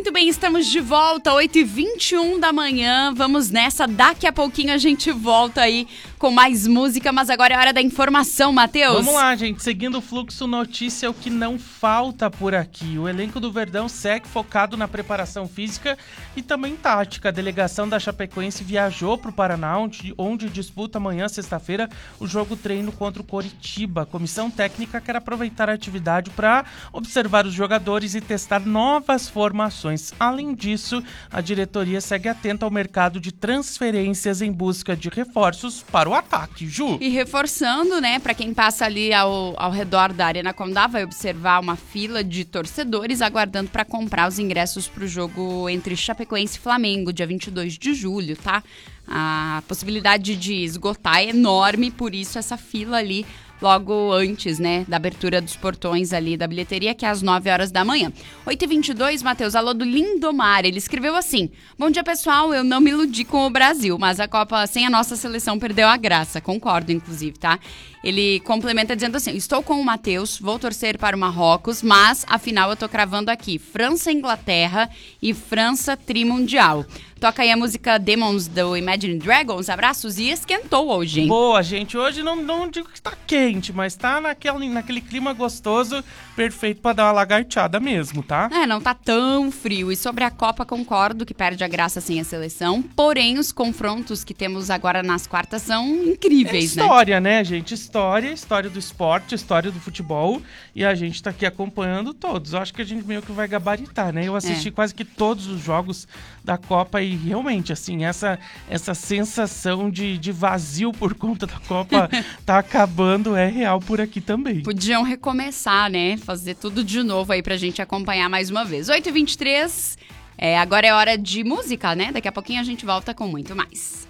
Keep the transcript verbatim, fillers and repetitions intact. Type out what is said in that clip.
Muito bem, estamos de volta, oito e vinte e um da manhã. Vamos nessa, daqui a pouquinho a gente volta aí com mais música, mas agora é hora da informação, Matheus. Vamos lá, gente, seguindo o fluxo, notícia é o que não falta por aqui. O elenco do Verdão segue focado na preparação física e também tática. A delegação da Chapecoense viajou para o Paraná, onde, onde disputa amanhã, sexta-feira, o jogo treino contra o Coritiba. A comissão técnica quer aproveitar a atividade para observar os jogadores e testar novas formações. Além disso, a diretoria segue atenta ao mercado de transferências em busca de reforços para o ataque, Ju. E reforçando, né, para quem passa ali ao, ao redor da Arena Condá, vai observar uma fila de torcedores aguardando para comprar os ingressos para o jogo entre Chapecoense e Flamengo, dia vinte e dois de julho, tá? A possibilidade de esgotar é enorme, por isso essa fila ali logo antes, né, da abertura dos portões ali da bilheteria, que é às nove horas da manhã. oito e vinte e dois, Matheus, alô do Lindomar, ele escreveu assim: bom dia, pessoal, eu não me iludi com o Brasil, mas a Copa sem a nossa seleção perdeu a graça, concordo, inclusive, tá? Ele complementa dizendo assim: estou com o Matheus, vou torcer para o Marrocos, mas afinal eu tô cravando aqui França, Inglaterra e França trimundial. Toca aí a música Demons do Imagine Dragons, abraços, e esquentou hoje, hein? Boa, gente, hoje não, não digo que tá quente, mas tá naquele, naquele clima gostoso, perfeito pra dar uma lagarteada mesmo, tá? É, não tá tão frio. E sobre a Copa, concordo que perde a graça sem a seleção, porém os confrontos que temos agora nas quartas são incríveis, é história, né? né, gente? História, história do esporte, história do futebol, e a gente tá aqui acompanhando todos. Eu acho que a gente meio que vai gabaritar, né? Eu assisti é. quase que todos os jogos da Copa e realmente, assim, essa, essa sensação de, de vazio por conta da Copa tá acabando, é real por aqui também. Podiam recomeçar, né? Fazer tudo de novo aí pra gente acompanhar mais uma vez. oito e vinte e três, é, agora é hora de música, né? Daqui a pouquinho a gente volta com muito mais.